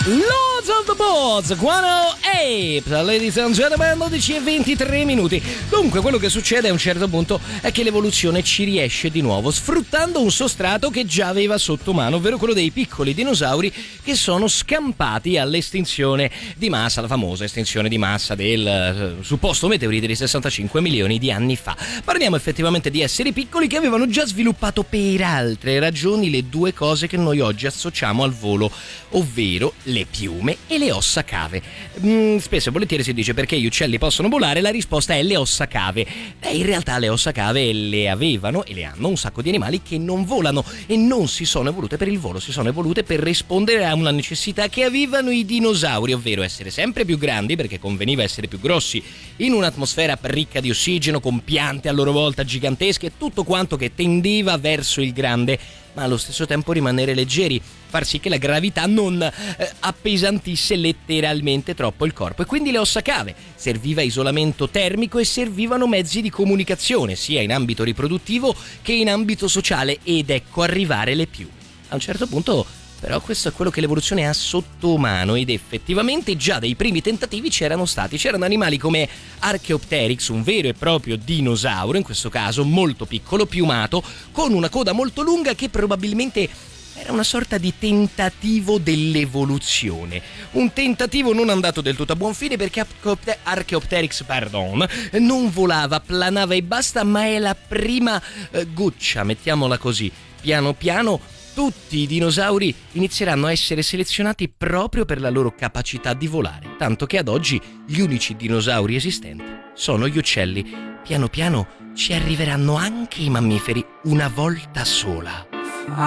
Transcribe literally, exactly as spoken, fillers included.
Lords of the Boards, centootto, ladies and gentlemen, dodici e ventitré minuti. Dunque, quello che succede a un certo punto è che l'evoluzione ci riesce di nuovo, sfruttando un sostrato che già aveva sotto mano, ovvero quello dei piccoli dinosauri che sono scampati all'estinzione di massa, la famosa estinzione di massa del uh, supposto meteorite di sessantacinque milioni di anni fa. Parliamo effettivamente di esseri piccoli che avevano già sviluppato per altre ragioni le due cose che noi oggi associamo al volo, ovvero le piume e le ossa cave. Mm, spesso e volentieri si dice perché gli uccelli possono volare, la risposta è le ossa cave. Beh, in realtà le ossa cave le avevano e le hanno un sacco di animali che non volano e non si sono evolute per il volo, si sono evolute per rispondere a una necessità che avevano i dinosauri, ovvero essere sempre più grandi, perché conveniva essere più grossi in un'atmosfera ricca di ossigeno, con piante a loro volta gigantesche, tutto quanto che tendeva verso il grande, ma allo stesso tempo rimanere leggeri, far sì che la gravità non eh, appesantisse letteralmente troppo il corpo. E quindi le ossa cave serviva isolamento termico e servivano mezzi di comunicazione sia in ambito riproduttivo che in ambito sociale, ed ecco arrivare le piume. A un certo punto però questo è quello che l'evoluzione ha sotto mano, ed effettivamente già dei primi tentativi c'erano stati. C'erano animali come Archaeopteryx, un vero e proprio dinosauro, in questo caso molto piccolo, piumato, con una coda molto lunga, che probabilmente era una sorta di tentativo dell'evoluzione. Un tentativo non andato del tutto a buon fine, perché Archaeopteryx, pardon, non volava, planava e basta, ma è la prima eh, goccia, mettiamola così. Piano piano tutti i dinosauri inizieranno a essere selezionati proprio per la loro capacità di volare, tanto che ad oggi gli unici dinosauri esistenti sono gli uccelli. Piano piano ci arriveranno anche i mammiferi, una volta sola.